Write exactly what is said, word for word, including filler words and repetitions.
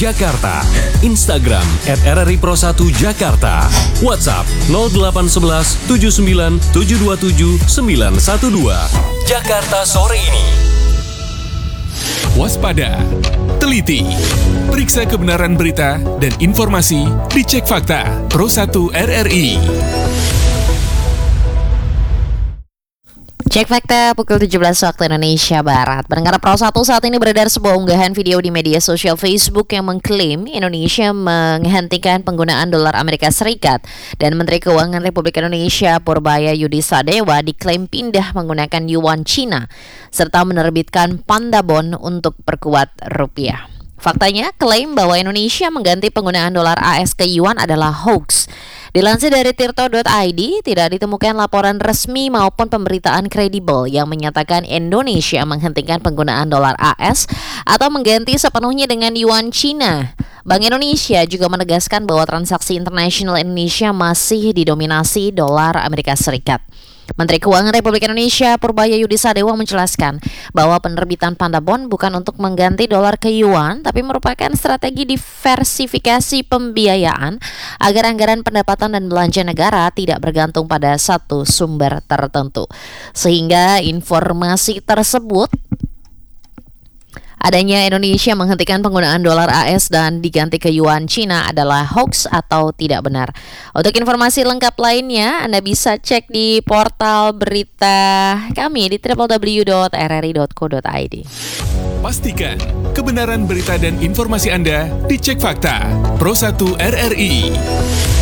Jakarta, Instagram at R R I Pro satu Jakarta, WhatsApp nol delapan satu satu tujuh sembilan tujuh dua tujuh sembilan satu dua. Jakarta sore ini. Waspada, teliti, periksa kebenaran berita dan informasi di Cek Fakta Pro satu R R I. Cek Fakta pukul tujuh belas waktu Indonesia Barat. Pendengar Pro satu, saat ini beredar sebuah unggahan video di media sosial Facebook yang mengklaim Indonesia menghentikan penggunaan dolar Amerika Serikat dan Menteri Keuangan Republik Indonesia Purbaya Yudi Sadewa diklaim pindah menggunakan yuan Cina serta menerbitkan panda bond untuk perkuat rupiah. Faktanya, klaim bahwa Indonesia mengganti penggunaan dolar A S ke yuan adalah hoax. Dilansir dari tirto dot i d, tidak ditemukan laporan resmi maupun pemberitaan kredibel yang menyatakan Indonesia menghentikan penggunaan dolar A S atau mengganti sepenuhnya dengan yuan Cina. Bank Indonesia juga menegaskan bahwa transaksi internasional Indonesia masih didominasi dolar Amerika Serikat. Menteri Keuangan Republik Indonesia Purbaya Yudi Sadewa menjelaskan bahwa penerbitan panda bond bukan untuk mengganti dolar ke yuan, tapi merupakan strategi diversifikasi pembiayaan agar anggaran pendapatan dan belanja negara tidak bergantung pada satu sumber tertentu. Sehingga informasi tersebut, adanya Indonesia menghentikan penggunaan dolar A S dan diganti ke yuan Cina adalah hoax atau tidak benar. Untuk informasi lengkap lainnya, Anda bisa cek di portal berita kami di w w w dot r r i dot co dot i d. Pastikan kebenaran berita dan informasi Anda di Cek Fakta Pro satu R R I.